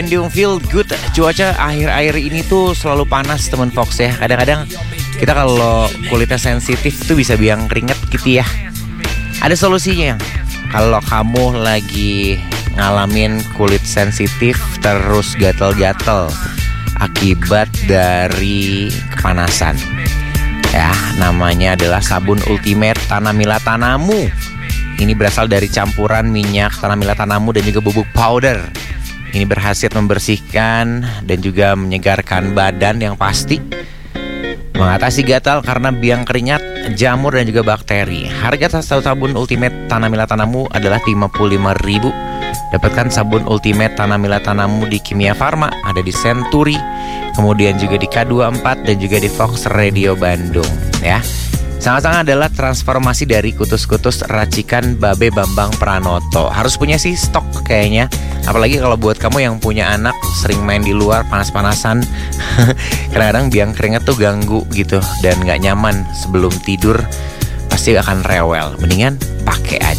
Bandung feel good. Cuaca akhir-akhir ini tuh selalu panas teman Fox ya. Kadang-kadang kita kalau kulitnya sensitif tuh bisa biang keringet gitu ya. Ada solusinya. Kalau kamu lagi ngalamin kulit sensitif terus gatal-gatal akibat dari kepanasan, ya, namanya adalah sabun Ultimate Tanamila Tanamu. Ini berasal dari campuran minyak Tanamila Tanamu dan juga bubuk powder. Ini berhasil membersihkan dan juga menyegarkan badan yang pasti, mengatasi gatal karena biang keringat, jamur dan juga bakteri. Harga sabun Ultimate Tanamila Tanamu adalah 55.000. Dapatkan sabun Ultimate Tanamila Tanamu di Kimia Farma, ada di Century, kemudian juga di K24 dan juga di Fox Radio Bandung ya. Sangat-sangat adalah transformasi dari kutus-kutus racikan Babe Bambang Pranoto. Harus punya sih stok kayaknya. Apalagi kalau buat kamu yang punya anak sering main di luar panas-panasan. Kadang-kadang biang keringat tuh ganggu gitu dan gak nyaman sebelum tidur, pasti akan rewel. Mendingan pakai aja.